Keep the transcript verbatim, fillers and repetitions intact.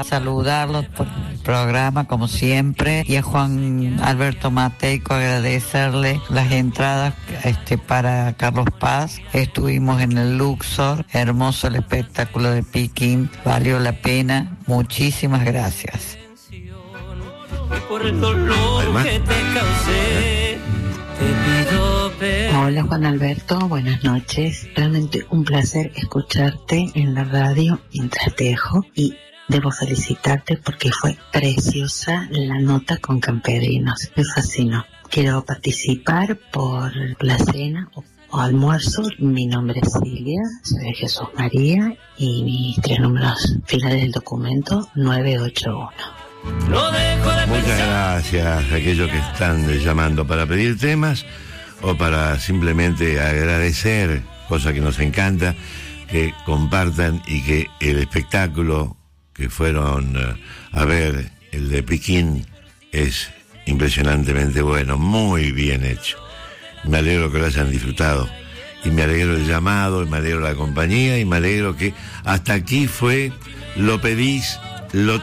saludarlos por el programa como siempre, y a Juan Alberto Mateico agradecerle las entradas este para Carlos Paz. Estuvimos en el Luxor, hermoso el espectáculo de Piquín, valió la pena, muchísimas gracias. Por el dolor que te causé, te pido perdón. Hola Juan Alberto, buenas noches. Realmente un placer escucharte en la radio mientras tejo, y debo felicitarte porque fue preciosa la nota con Camperinos, me fascinó. Quiero participar por la cena o, o almuerzo. Mi nombre es Silvia, soy de Jesús María y mis tres números finales del documento nueve ocho uno. Muchas gracias a aquellos que están llamando para pedir temas o para simplemente agradecer, cosa que nos encanta, que compartan y que el espectáculo que fueron a ver, el de Piquín, es impresionantemente bueno, muy bien hecho. Me alegro que lo hayan disfrutado y me alegro el llamado, y me alegro la compañía, y me alegro que hasta aquí fue Lo Pedís, Lo